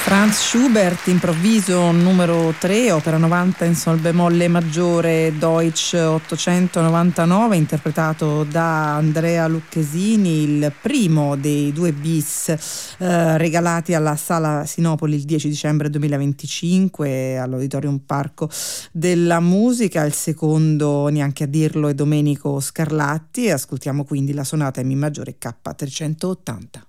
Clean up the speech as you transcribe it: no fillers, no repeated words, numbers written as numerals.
Franz Schubert, improvviso numero 3, opera 90 in sol bemolle maggiore, Deutsch 899, interpretato da Andrea Lucchesini, il primo dei 2 bis regalati alla Sala Sinopoli il 10 dicembre 2025 all'Auditorium Parco della Musica. Il secondo, neanche a dirlo, è Domenico Scarlatti. Ascoltiamo quindi la sonata in Mi maggiore K380.